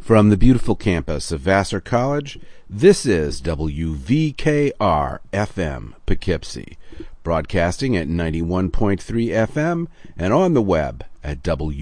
From the beautiful campus of Vassar College, this is WVKR-FM Poughkeepsie, broadcasting at 91.3 FM and on the web at